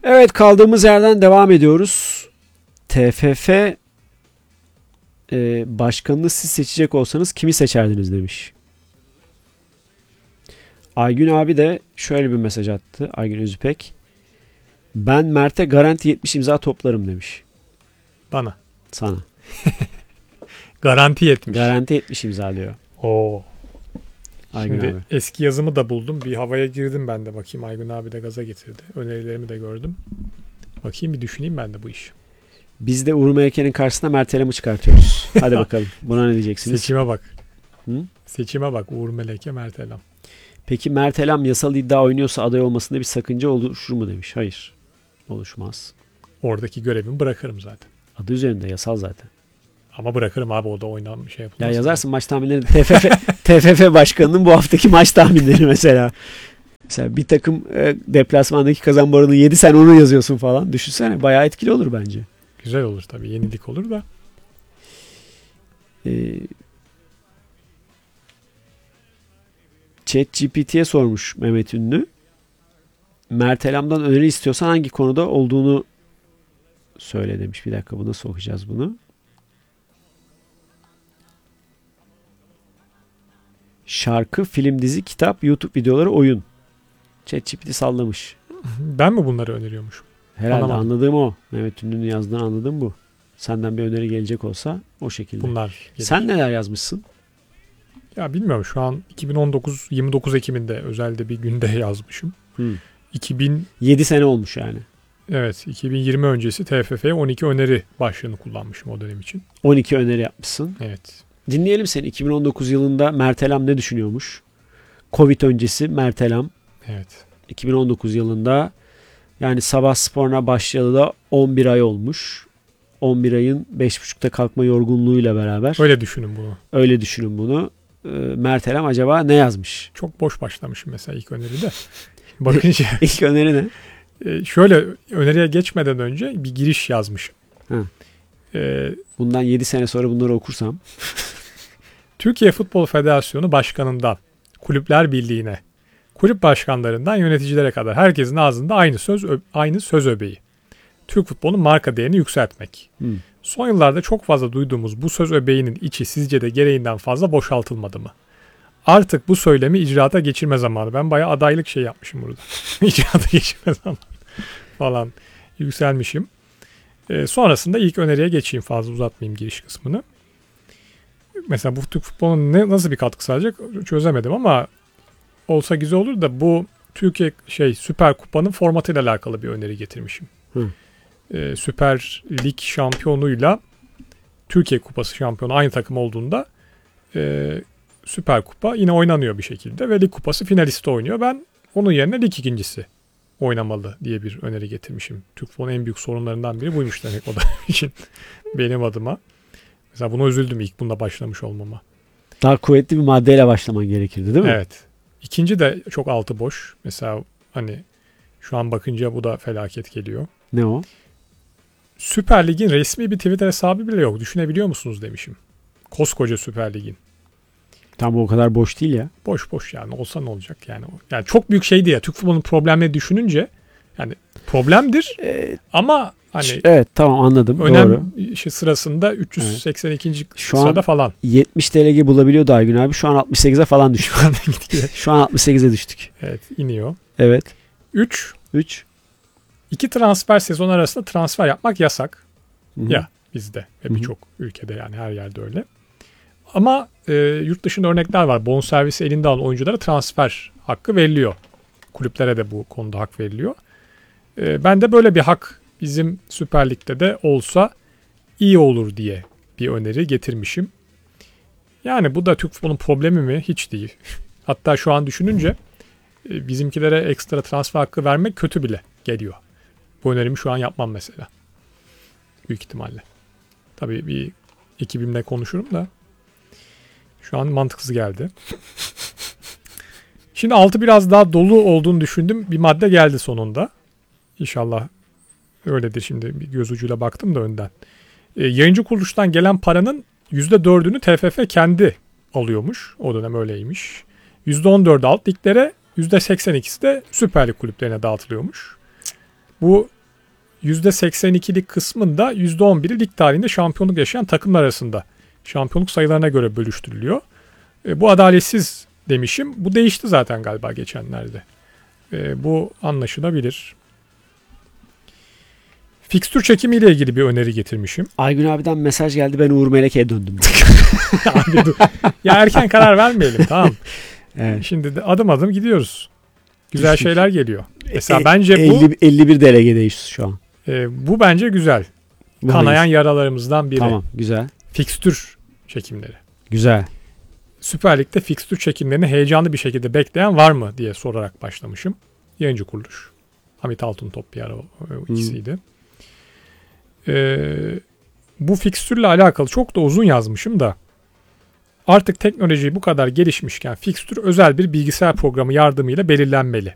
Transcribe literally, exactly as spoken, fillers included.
Evet, kaldığımız yerden devam ediyoruz. T F F e, başkanını siz seçecek olsanız kimi seçerdiniz demiş. Aygün abi de şöyle bir mesaj attı. Aygün Özüpek. Ben Mert'e garanti yetmiş imza toplarım demiş. Bana. Sana. Garanti yetmiş. Garanti yetmiş imza diyor. Oo. Aygün Şimdi abi. eski yazımı da buldum. Bir havaya girdim ben de, bakayım. Aygün abi de gaza getirdi. Önerilerimi de gördüm. Bakayım bir düşüneyim ben de bu iş. Biz de Uğur Meyke'nin karşısına Mert Elam'ı çıkartıyoruz. Hadi bakalım. Buna ne diyeceksiniz? Seçime bak. Hı? Seçime bak. Uğur Meleke, Mert Elam. Peki Mert Elam yasal iddia oynuyorsa aday olmasında bir sakınca oluşur mu demiş. Hayır. Oluşmaz. Oradaki görevimi bırakırım zaten. Adı üzerinde yasal zaten. Ama bırakırım abi, o da oynan bir şey yapılmaz. Ya yazarsın maç tahminleri. T F F T F F başkanının bu haftaki maç tahminleri mesela. Mesela bir takım e, deplasmandaki kazanma oranı yedi, sen onu yazıyorsun falan. Düşünsene, bayağı etkili olur bence. Güzel olur tabii. Yenilik olur da. Ee, ChatGPT'ye sormuş Mehmet Ünlü. Mert Elam'dan öneri istiyorsan hangi konuda olduğunu söyle demiş. Bir dakika, bu nasıl okuyacağız bunu? Şarkı, film, dizi, kitap, YouTube videoları, oyun. ChatGPT sallamış. Ben mi bunları öneriyormuşum? Herhalde Anlamadım. anladığım o. Mehmet Ünlü'nün yazdığını anladığım bu. Senden bir öneri gelecek olsa o şekilde. Bunlar gelir. Sen neler yazmışsın? Ya bilmiyorum, şu an iki bin on dokuz yirmi dokuz Ekim'inde özelde bir günde yazmışım. Hmm. iki bin yedi sene olmuş yani. Evet, iki bin yirmi öncesi T F F'ye on iki öneri başlığını kullanmışım o dönem için. on iki öneri yapmışsın. Evet. Dinleyelim seni. iki bin on dokuz yılında Mert Elam ne düşünüyormuş? Covid öncesi Mert Elam. Evet. iki bin on dokuz yılında, yani sabah sporuna başlayalı da on bir ay olmuş. on bir ayın beş buçukta kalkma yorgunluğuyla beraber. Öyle düşünün bunu. Öyle düşünün bunu. Ee, Mert Elam acaba ne yazmış? Çok boş başlamışım mesela ilk öneride. Bakınca İlk öneri ne? e, şöyle, öneriye geçmeden önce bir giriş yazmışım. Hı. E, Bundan yedi sene sonra bunları okursam. Türkiye Futbol Federasyonu Başkanı'ndan Kulüpler Birliği'ne, kulüp başkanlarından yöneticilere kadar herkesin ağzında aynı söz aynı söz öbeği. Türk futbolunun marka değerini yükseltmek. Hmm. Son yıllarda çok fazla duyduğumuz bu söz öbeğinin içi sizce de gereğinden fazla boşaltılmadı mı? Artık bu söylemi icraata geçirme zamanı. Ben bayağı adaylık şey yapmışım burada. İcraata geçirme zamanı falan yükselmişim. Ee, sonrasında ilk öneriye geçeyim, fazla uzatmayayım giriş kısmını. Mesela bu Türk futbolunun ne, nasıl bir katkı sağlayacak çözemedim ama olsa güzel olur da, bu Türkiye şey Süper Kupa'nın formatıyla alakalı bir öneri getirmişim. Hı. Ee, Süper Lig şampiyonuyla Türkiye Kupası şampiyonu aynı takım olduğunda e, Süper Kupa yine oynanıyor bir şekilde ve Lig Kupası finalisti oynuyor. Ben onun yerine lig ikincisi oynamalı diye bir öneri getirmişim. Türk futbolunun en büyük sorunlarından biri buymuş demek o da için benim adıma. Mesela buna üzüldüm ilk bununla başlamış olmama. Daha kuvvetli bir maddeyle başlaman gerekirdi değil mi? Evet. İkinci de çok altı boş. Mesela hani şu an bakınca bu da felaket geliyor. Ne o? Süper Lig'in resmi bir Twitter hesabı bile yok. Düşünebiliyor musunuz demişim. Koskoca Süper Lig'in. Tam o kadar boş değil ya. Boş boş yani. Olsa ne olacak yani. Yani çok büyük şeydi ya. Türk futbolunun problemleri düşününce, yani problemdir Ee, ama hani evet, tamam, anladım. önem Doğru. şey sırasında üç yüz seksen ikinci Şu sırada an falan. yetmiş D L G bulabiliyordu Aygün abi. Şu an altmış sekize falan düştük. Şu an altmış sekize düştük. Evet, iniyor. Evet. üç üç İki transfer sezon arasında transfer yapmak yasak. Hı-hı. Ya bizde ve birçok ülkede, yani her yerde öyle. Ama e, yurt dışında örnekler var. Bonservisi elinde alan oyunculara transfer hakkı veriliyor. Kulüplere de bu konuda hak veriliyor. E, ben de böyle bir hak bizim Süper Lig'de de olsa iyi olur diye bir öneri getirmişim. Yani bu da Türk futbolunun problemi mi? Hiç değil. Hatta şu an düşününce e, bizimkilere ekstra transfer hakkı vermek kötü bile geliyor. Bu önerimi şu an yapmam mesela. Büyük ihtimalle. Tabii bir ekibimle konuşurum da şu an mantıksız geldi. Şimdi altı biraz daha dolu olduğunu düşündüm. Bir madde geldi sonunda. İnşallah öyledir. Şimdi bir göz ucuyla baktım da önden. E, yayıncı kuruluştan gelen paranın yüzde dördünü T F F kendi alıyormuş. O dönem öyleymiş. yüzde on dördü alt liglere, yüzde seksen ikisi de Süper Lig kulüplerine dağıtılıyormuş. Bu yüzde seksen ikilik kısmında yüzde on biri lig tarihinde şampiyonluk yaşayan takımlar arasında şampiyonluk sayılarına göre bölüştürülüyor. E, bu adaletsiz demişim. Bu değişti zaten galiba geçenlerde. E, bu anlaşılabilir. Fikstür çekimiyle ilgili bir öneri getirmişim. Aygün abiden mesaj geldi, ben Uğur Meleke'ye döndüm. Abi dur. Ya erken karar vermeyelim, tamam. Evet. Şimdi de adım adım gidiyoruz. Güzel Düştük. şeyler geliyor. Mesela E, bence bu elli, elli bir delegedeyiz şu an. e, bu bence güzel. Kanayan yaralarımızdan biri. Tamam, güzel. Fikstür çekimleri. Güzel. Süper Lig'de fikstür çekimlerini heyecanlı bir şekilde bekleyen var mı diye sorarak başlamışım. Yayıncı kuruluş. Hamit Altıntop bir ara o, o ikisiydi. Ee, bu fikstürle alakalı çok da uzun yazmışım da artık teknoloji bu kadar gelişmişken fikstür özel bir bilgisayar programı yardımıyla belirlenmeli.